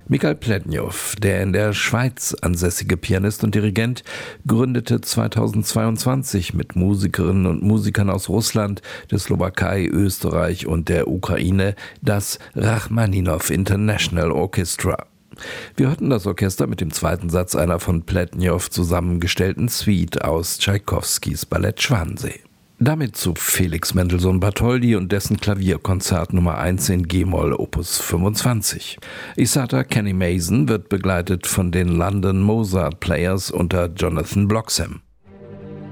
Mikhail Plednjow, der in der Schweiz ansässige Pianist und Dirigent, gründete 2022 mit Musikerinnen und Musikern aus Russland, der Slowakei, Österreich und der Ukraine das Rachmaninow International Orchestra. Wir hörten das Orchester mit dem zweiten Satz einer von Plednjow zusammengestellten Suite aus Tschaikowskis Ballett Schwansee. Damit zu Felix Mendelssohn Bartholdy und dessen Klavierkonzert Nummer 1 in G-Moll Opus 25. Isata Kenny Mason wird begleitet von den London Mozart Players unter Jonathan Bloxham.